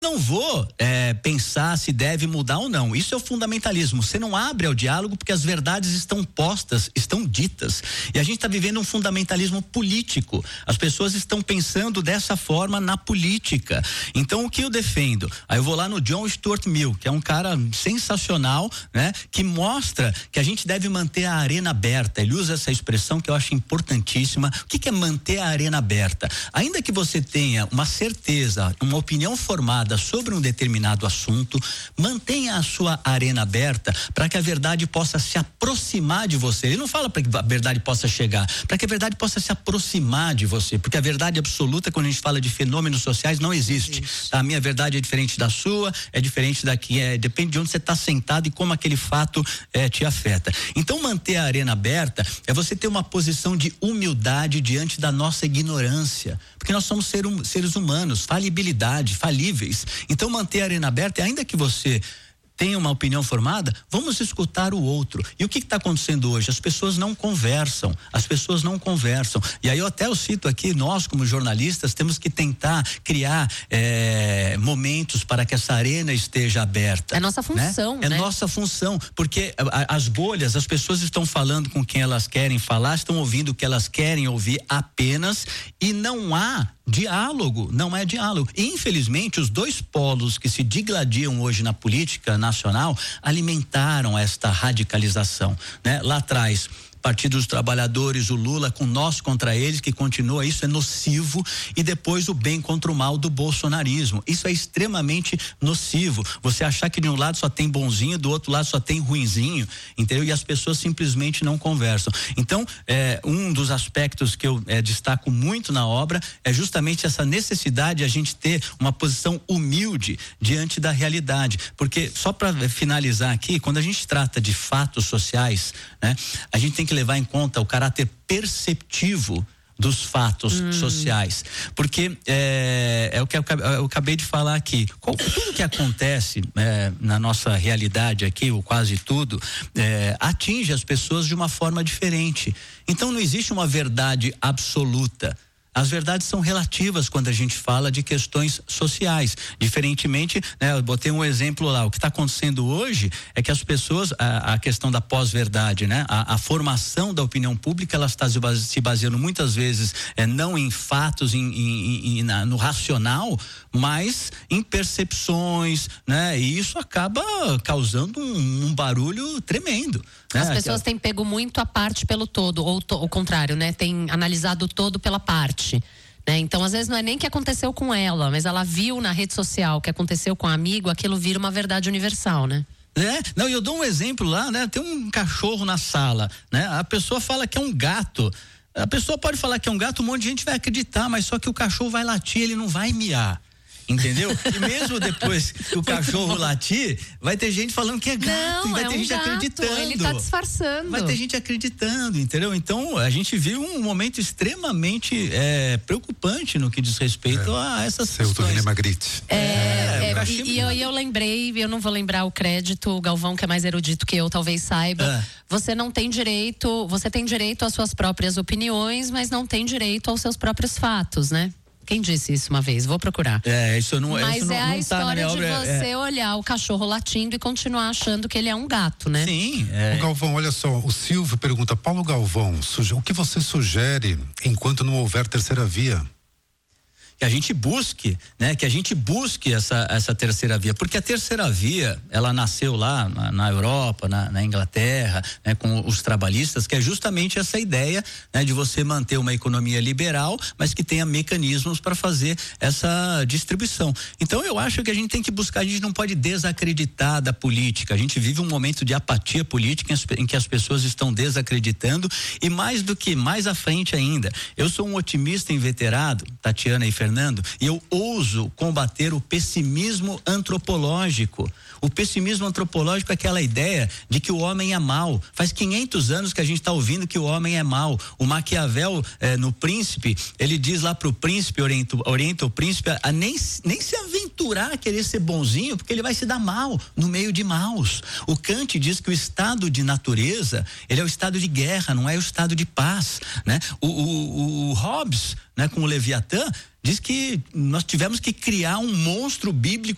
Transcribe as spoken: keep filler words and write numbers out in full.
Não vou é, pensar se deve mudar ou não. Isso é o fundamentalismo. Você não abre ao diálogo porque as verdades estão postas, estão ditas. E a gente está vivendo um fundamentalismo político. As pessoas estão pensando dessa forma na política. Então, o que eu defendo? Aí eu vou lá no John Stuart Mill, que é um cara sensacional, né? Que mostra que a gente deve manter a arena aberta. Ele usa essa expressão que eu acho importantíssima. O que, que é manter a arena aberta? Ainda que você tenha uma certeza, uma opinião formada sobre um determinado assunto, mantenha a sua arena aberta para que a verdade possa se aproximar de você. Ele não fala para que a verdade possa chegar, para que a verdade possa se aproximar de você, porque a verdade absoluta, quando a gente fala de fenômenos sociais, não existe. Tá? A minha verdade é diferente da sua, é diferente da que é, depende de onde você está sentado e como aquele fato é, te afeta. Então, manter a arena aberta é você ter uma posição de humildade diante da nossa ignorância, porque nós somos ser, um, seres humanos, falibilidade, falíveis. Então, manter a arena aberta, ainda que você tenha uma opinião formada, vamos escutar o outro. E o que está acontecendo hoje? As pessoas não conversam, as pessoas não conversam. E aí eu até eu cito aqui, nós como jornalistas temos que tentar criar é, momentos para que essa arena esteja aberta. É nossa função, né? É né? nossa função, porque a, as bolhas, as pessoas estão falando com quem elas querem falar, estão ouvindo o que elas querem ouvir apenas, e não há diálogo, não é diálogo. E, infelizmente, os dois polos que se digladiam hoje na política nacional alimentaram esta radicalização, né? Lá atrás, Partido dos Trabalhadores, o Lula com nós contra eles, que continua, isso é nocivo, e depois o bem contra o mal do bolsonarismo. Isso é extremamente nocivo. Você achar que de um lado só tem bonzinho, do outro lado só tem ruinzinho, entendeu? E as pessoas simplesmente não conversam. Então, é, um dos aspectos que eu é, destaco muito na obra é justamente essa necessidade de a gente ter uma posição humilde diante da realidade. Porque, só para finalizar aqui, quando a gente trata de fatos sociais, né, a gente tem que levar em conta o caráter perceptivo dos fatos hum. sociais, porque é, é o que eu, eu acabei de falar aqui. Tudo que acontece é, na nossa realidade aqui, ou quase tudo, é, atinge as pessoas de uma forma diferente. Então não existe uma verdade absoluta. As verdades são relativas quando a gente fala de questões sociais. Diferentemente, né, eu botei um exemplo lá. O que está acontecendo hoje é que as pessoas, a, a questão da pós-verdade, né, a, a formação da opinião pública, ela está se baseando muitas vezes é, não em fatos, em, em, em, na, no racional, mas em percepções, né? E isso acaba causando um, um barulho tremendo. As né? pessoas têm pego muito a parte pelo todo, ou to, o contrário, né? Tem analisado o todo pela parte, né? Então, às vezes não é nem que aconteceu com ela, mas ela viu na rede social que aconteceu com um amigo, aquilo vira uma verdade universal, né? É, não, eu dou um exemplo lá, né? Tem um cachorro na sala, né? A pessoa fala que é um gato. A pessoa pode falar que é um gato, um monte de gente vai acreditar, mas só que o cachorro vai latir, ele não vai miar. Entendeu? E mesmo depois que o cachorro latir, vai ter gente falando que é gato. Não, e vai é ter um gente gato, acreditando. ele tá disfarçando. Vai ter gente acreditando, entendeu? Então, a gente vive um momento extremamente é, preocupante no que diz respeito é. a essas Seu questões. Magritte. É, é, é, e, e eu, eu lembrei, eu não vou lembrar o crédito, o Galvão, que é mais erudito que eu, talvez saiba. É. Você não tem direito, você tem direito às suas próprias opiniões, mas não tem direito aos seus próprios fatos, né? Quem disse isso uma vez? Vou procurar. É, isso não é. Mas isso não, é a não história tá de obra, você é. olhar o cachorro latindo e continuar achando que ele é um gato, né? Sim. É. O Galvão, olha só, o Silvio pergunta, Paulo Galvão, o que você sugere enquanto não houver terceira via? Que a gente busque, né? Que a gente busque essa, essa terceira via, porque a terceira via, ela nasceu lá na, na Europa, na, na Inglaterra, né? Com os trabalhistas, que é justamente essa ideia, né? De você manter uma economia liberal, mas que tenha mecanismos para fazer essa distribuição. Então eu acho que a gente tem que buscar, a gente não pode desacreditar da política, a gente vive um momento de apatia política em que as pessoas estão desacreditando, e mais do que, mais à frente ainda, eu sou um otimista inveterado, Tatiana e Fernando, e eu ouso combater o pessimismo antropológico. O pessimismo antropológico é aquela ideia de que o homem é mau. Faz quinhentos anos que a gente está ouvindo que o homem é mau. O Maquiavel, eh, no Príncipe, ele diz lá pro príncipe, orienta, orienta o príncipe a nem, nem se aventurar a querer ser bonzinho, porque ele vai se dar mal no meio de maus. O Kant diz que o estado de natureza, ele é o estado de guerra, não é o estado de paz, né? O, o, o Hobbes, né, com o Leviatã, diz que nós tivemos que criar um monstro bíblico